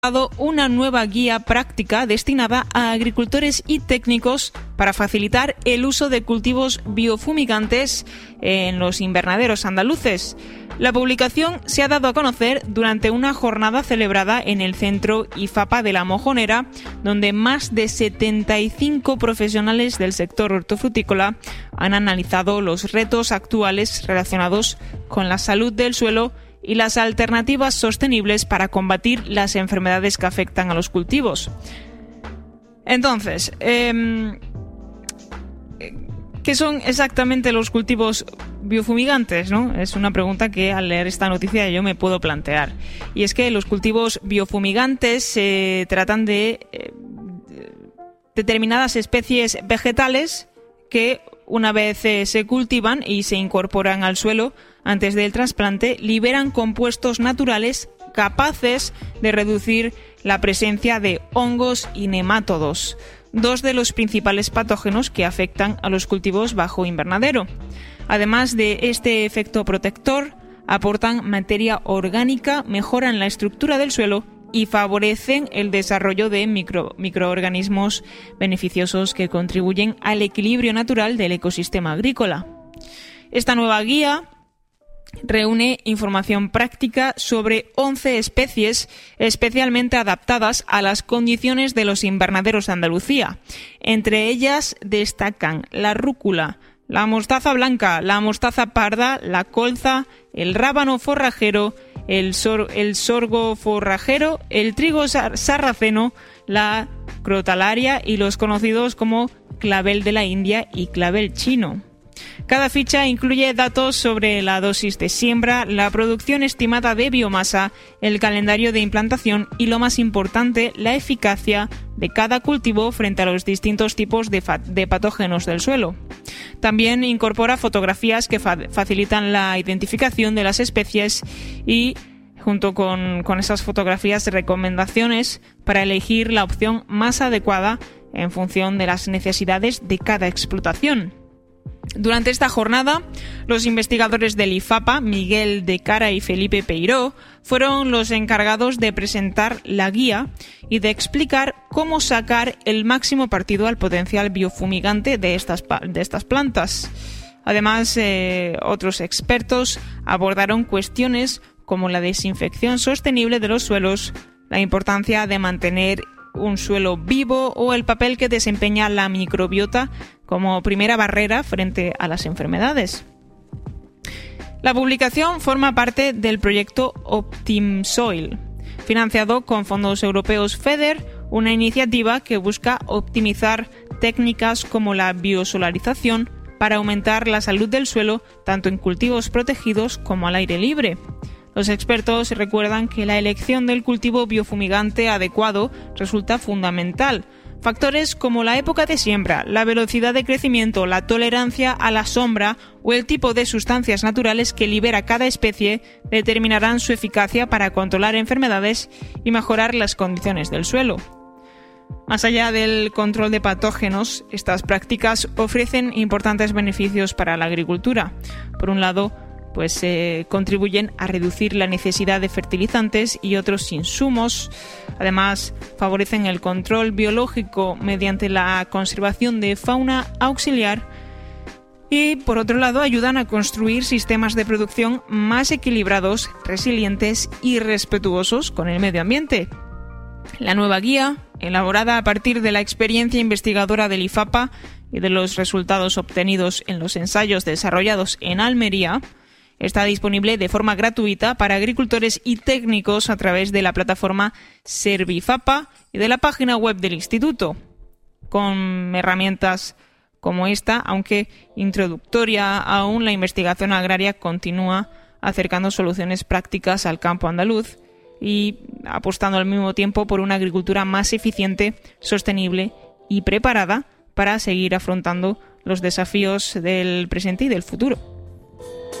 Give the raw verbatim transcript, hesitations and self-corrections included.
una nueva guía práctica destinada a agricultores y técnicos para facilitar el uso de cultivos biofumigantes en los invernaderos andaluces. La publicación se ha dado a conocer durante una jornada celebrada en el centro IFAPA de La Mojonera, donde más de setenta y cinco profesionales del sector hortofrutícola han analizado los retos actuales relacionados con la salud del suelo y las alternativas sostenibles para combatir las enfermedades que afectan a los cultivos. Entonces, eh, ¿qué son exactamente los cultivos biofumigantes, ¿no? Es una pregunta que al leer esta noticia yo me puedo plantear. Y es que los cultivos biofumigantes se eh, tratan de eh, determinadas especies vegetales que una vez eh, se cultivan y se incorporan al suelo antes del trasplante, liberan compuestos naturales capaces de reducir la presencia de hongos y nemátodos, dos de los principales patógenos que afectan a los cultivos bajo invernadero. Además de este efecto protector, aportan materia orgánica, mejoran la estructura del suelo y favorecen el desarrollo de micro, microorganismos beneficiosos que contribuyen al equilibrio natural del ecosistema agrícola. Esta nueva guía reúne información práctica sobre once especies especialmente adaptadas a las condiciones de los invernaderos de Andalucía. Entre ellas destacan la rúcula, la mostaza blanca, la mostaza parda, la colza, el rábano forrajero, el, sor, el sorgo forrajero, el trigo sar, sarraceno, la crotalaria y los conocidos como clavel de la India y clavel chino. Cada ficha incluye datos sobre la dosis de siembra, la producción estimada de biomasa, el calendario de implantación y, lo más importante, la eficacia de cada cultivo frente a los distintos tipos de, fa- de patógenos del suelo. También incorpora fotografías que fa- facilitan la identificación de las especies y, junto con, con esas fotografías, recomendaciones para elegir la opción más adecuada en función de las necesidades de cada explotación. Durante esta jornada, los investigadores del IFAPA, Miguel de Cara y Felipe Peiró, fueron los encargados de presentar la guía y de explicar cómo sacar el máximo partido al potencial biofumigante de estas, de estas plantas. Además, eh, otros expertos abordaron cuestiones como la desinfección sostenible de los suelos, la importancia de mantener un suelo vivo o el papel que desempeña la microbiota como primera barrera frente a las enfermedades. La publicación forma parte del proyecto OptimSoil, financiado con fondos europeos FEDER, una iniciativa que busca optimizar técnicas como la biosolarización para aumentar la salud del suelo tanto en cultivos protegidos como al aire libre. Los expertos recuerdan que la elección del cultivo biofumigante adecuado resulta fundamental. Factores como la época de siembra, la velocidad de crecimiento, la tolerancia a la sombra o el tipo de sustancias naturales que libera cada especie determinarán su eficacia para controlar enfermedades y mejorar las condiciones del suelo. Más allá del control de patógenos, estas prácticas ofrecen importantes beneficios para la agricultura. Por un lado, pues eh, contribuyen a reducir la necesidad de fertilizantes y otros insumos. Además, favorecen el control biológico mediante la conservación de fauna auxiliar y, por otro lado, ayudan a construir sistemas de producción más equilibrados, resilientes y respetuosos con el medio ambiente. La nueva guía, elaborada a partir de la experiencia investigadora del IFAPA y de los resultados obtenidos en los ensayos desarrollados en Almería, está disponible de forma gratuita para agricultores y técnicos a través de la plataforma Servifapa y de la página web del instituto. Con herramientas como esta, aunque introductoria aún, la investigación agraria continúa acercando soluciones prácticas al campo andaluz y apostando al mismo tiempo por una agricultura más eficiente, sostenible y preparada para seguir afrontando los desafíos del presente y del futuro.